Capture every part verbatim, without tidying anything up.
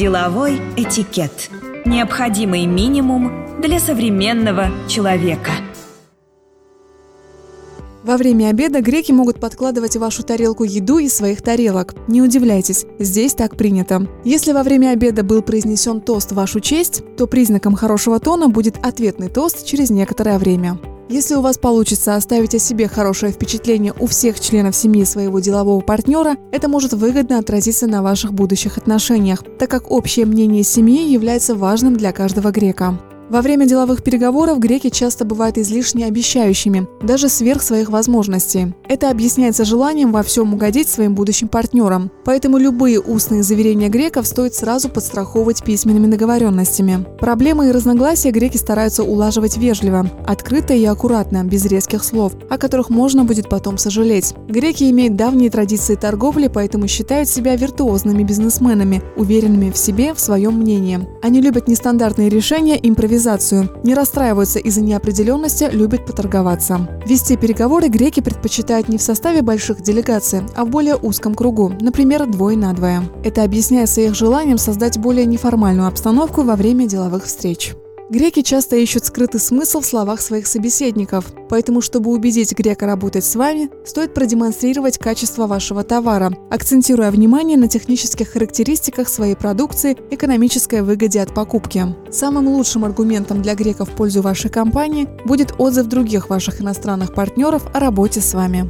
Деловой этикет. Необходимый минимум для современного человека. Во время обеда греки могут подкладывать в вашу тарелку еду из своих тарелок. Не удивляйтесь, здесь так принято. Если во время обеда был произнесен тост в вашу честь, то признаком хорошего тона будет ответный тост через некоторое время. Если у вас получится оставить о себе хорошее впечатление у всех членов семьи своего делового партнера, это может выгодно отразиться на ваших будущих отношениях, так как общее мнение семьи является важным для каждого грека. Во время деловых переговоров греки часто бывают излишне обещающими, даже сверх своих возможностей. Это объясняется желанием во всем угодить своим будущим партнерам. Поэтому любые устные заверения греков стоит сразу подстраховывать письменными договоренностями. Проблемы и разногласия греки стараются улаживать вежливо, открыто и аккуратно, без резких слов, о которых можно будет потом сожалеть. Греки имеют давние традиции торговли, поэтому считают себя виртуозными бизнесменами, уверенными в себе, в своем мнении. Они любят нестандартные решения, импровизацию. Не расстраиваются из-за неопределенности, любят поторговаться. Вести переговоры греки предпочитают не в составе больших делегаций, а в более узком кругу, например, двое на двое. Это объясняется их желанием создать более неформальную обстановку во время деловых встреч. Греки часто ищут скрытый смысл в словах своих собеседников, поэтому, чтобы убедить грека работать с вами, стоит продемонстрировать качество вашего товара, акцентируя внимание на технических характеристиках своей продукции, экономической выгоде от покупки. Самым лучшим аргументом для греков в пользу вашей компании будет отзыв других ваших иностранных партнеров о работе с вами.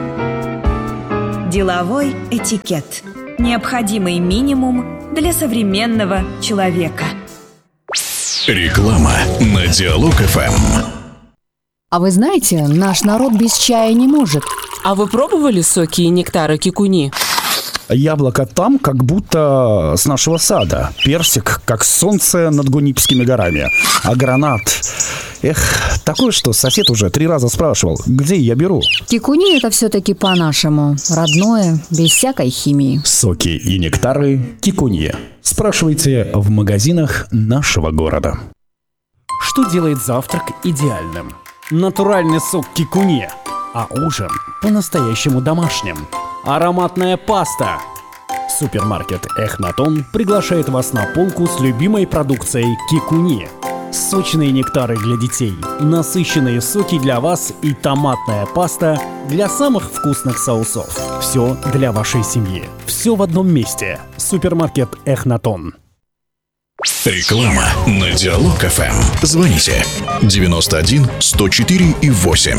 Деловой этикет. Необходимый минимум для современного человека. Реклама на Диалог эф эм. А вы знаете, наш народ без чая не может. А вы пробовали соки и нектары кикуни? Яблоко там, как будто с нашего сада. Персик, как солнце над Гунипскими горами. А гранат... Эх, такое, что сосед уже три раза спрашивал, где я беру. Кикуни — это все-таки по-нашему. Родное, без всякой химии. Соки и нектары кикунье. Спрашивайте в магазинах нашего города. Что делает завтрак идеальным? Натуральный сок кикунье. А ужин по-настоящему домашним. Ароматная паста. Супермаркет Эхнатон приглашает вас на полку с любимой продукцией кикунье. Сочные нектары для детей, насыщенные соки для вас и томатная паста для самых вкусных соусов. Все для вашей семьи. Все в одном месте. Супермаркет Эхнатон. Реклама на Диалог эф эм. Звоните девяносто один сто четыре и восемь.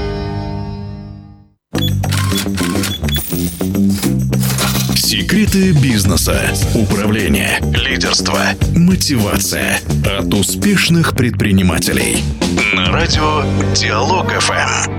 Секреты бизнеса, управления, лидерства, мотивация от успешных предпринимателей. На радио Диалог эф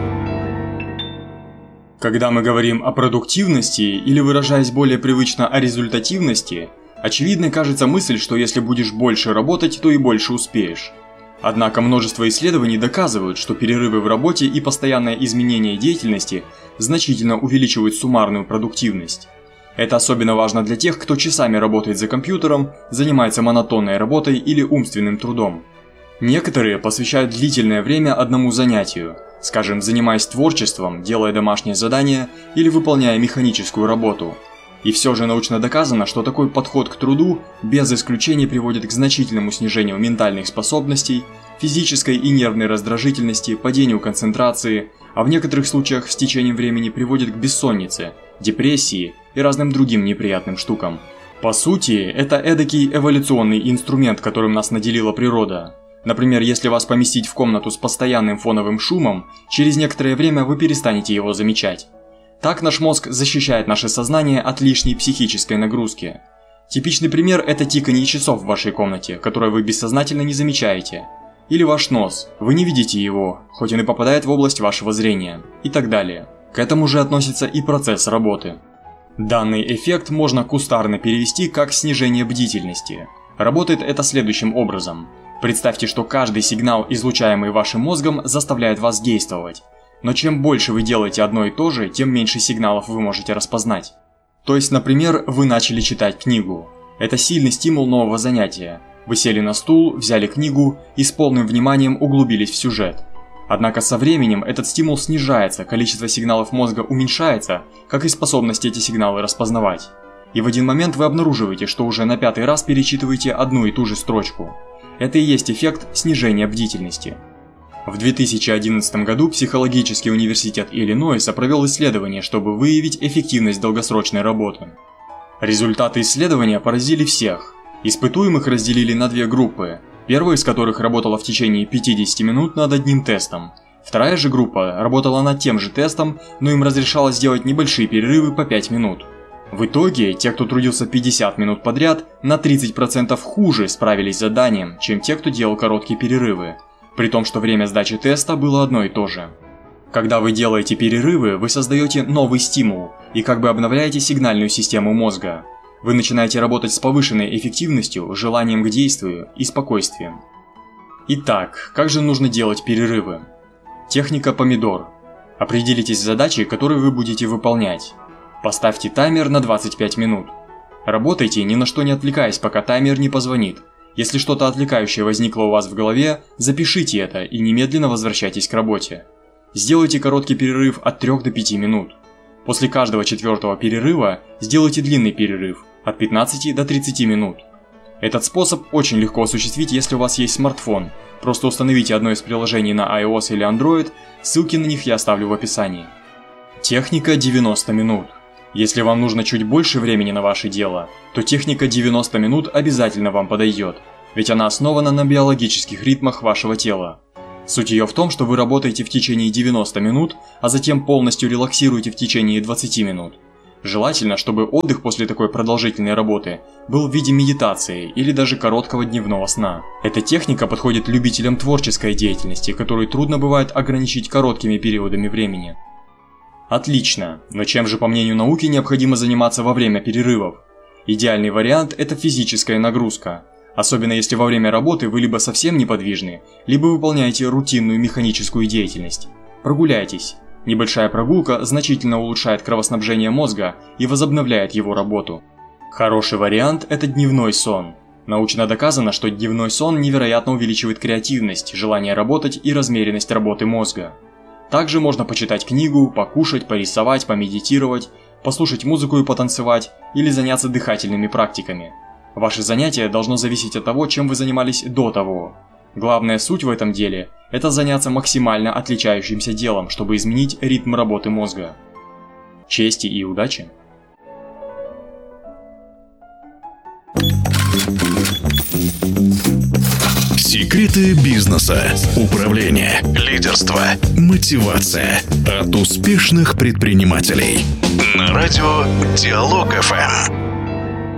эм. Когда мы говорим о продуктивности или, выражаясь более привычно, о результативности, очевидной кажется мысль, что если будешь больше работать, то и больше успеешь. Однако множество исследований доказывают, что перерывы в работе и постоянное изменение деятельности значительно увеличивают суммарную продуктивность. Это особенно важно для тех, кто часами работает за компьютером, занимается монотонной работой или умственным трудом. Некоторые посвящают длительное время одному занятию, скажем, занимаясь творчеством, делая домашние задания или выполняя механическую работу. И все же научно доказано, что такой подход к труду без исключения приводит к значительному снижению ментальных способностей, физической и нервной раздражительности, падению концентрации, а в некоторых случаях с течением времени приводит к бессоннице, депрессии и разным другим неприятным штукам. По сути, это эдакий эволюционный инструмент, которым нас наделила природа. Например, если вас поместить в комнату с постоянным фоновым шумом, через некоторое время вы перестанете его замечать. Так наш мозг защищает наше сознание от лишней психической нагрузки. Типичный пример – это тиканье часов в вашей комнате, которое вы бессознательно не замечаете. Или ваш нос, вы не видите его, хоть он и попадает в область вашего зрения, и так далее. К этому же относится и процесс работы. Данный эффект можно кустарно перевести как снижение бдительности. Работает это следующим образом. Представьте, что каждый сигнал, излучаемый вашим мозгом, заставляет вас действовать. Но чем больше вы делаете одно и то же, тем меньше сигналов вы можете распознать. То есть, например, вы начали читать книгу. Это сильный стимул нового занятия. Вы сели на стул, взяли книгу и с полным вниманием углубились в сюжет. Однако со временем этот стимул снижается, количество сигналов мозга уменьшается, как и способность эти сигналы распознавать. и в один момент вы обнаруживаете, что уже на пятый раз перечитываете одну и ту же строчку. Это и есть эффект снижения бдительности. В две тысячи одиннадцатом году Психологический университет Иллинойса провел исследование, чтобы выявить эффективность долгосрочной работы. Результаты исследования поразили всех. Испытуемых разделили на две группы, первая из которых работала в течение пятидесяти минут над одним тестом. Вторая же группа работала над тем же тестом, но им разрешалось сделать небольшие перерывы по пять минут. В итоге, те, кто трудился пятьдесят минут подряд, на тридцать процентов хуже справились с заданием, чем те, кто делал короткие перерывы, при том, что время сдачи теста было одно и то же. Когда вы делаете перерывы, вы создаете новый стимул и как бы обновляете сигнальную систему мозга. Вы начинаете работать с повышенной эффективностью, желанием к действию и спокойствием. Итак, как же нужно делать перерывы? Техника помидор. Определитесь с задачей, которую вы будете выполнять. Поставьте таймер на двадцать пять минут. Работайте, ни на что не отвлекаясь, пока таймер не позвонит. Если что-то отвлекающее возникло у вас в голове, запишите это и немедленно возвращайтесь к работе. Сделайте короткий перерыв от трёх до пяти минут. После каждого четвертого перерыва сделайте длинный перерыв от пятнадцати до тридцати минут. Этот способ очень легко осуществить, если у вас есть смартфон. Просто установите одно из приложений на iOS или Android, ссылки на них я оставлю в описании. Техника девяносто минут. Если вам нужно чуть больше времени на ваше дело, то техника девяносто минут обязательно вам подойдет, ведь она основана на биологических ритмах вашего тела. Суть ее в том, что вы работаете в течение девяноста минут, а затем полностью релаксируете в течение двадцати минут. Желательно, чтобы отдых после такой продолжительной работы был в виде медитации или даже короткого дневного сна. Эта техника подходит любителям творческой деятельности, которую трудно бывает ограничить короткими периодами времени. Отлично, но чем же, по мнению науки, необходимо заниматься во время перерывов? Идеальный вариант – это физическая нагрузка. Особенно если во время работы вы либо совсем неподвижны, либо выполняете рутинную механическую деятельность. Прогуляйтесь. Небольшая прогулка значительно улучшает кровоснабжение мозга и возобновляет его работу. Хороший вариант – это дневной сон. Научно доказано, что дневной сон невероятно увеличивает креативность, желание работать и размеренность работы мозга. Также можно почитать книгу, покушать, порисовать, помедитировать, послушать музыку и потанцевать или заняться дыхательными практиками. Ваше занятие должно зависеть от того, чем вы занимались до того. Главная суть в этом деле – это заняться максимально отличающимся делом, чтобы изменить ритм работы мозга. Чести и удачи! Секреты бизнеса, управления, лидерства, мотивация от успешных предпринимателей. На радио Диалог эф эм.